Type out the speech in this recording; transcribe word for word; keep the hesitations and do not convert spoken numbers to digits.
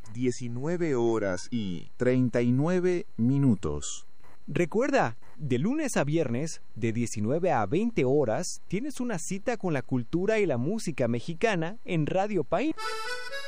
diecinueve horas y treinta y nueve minutos. Recuerda, de lunes a viernes, de diecinueve a veinte horas, tienes una cita con la cultura y la música mexicana en Radio País.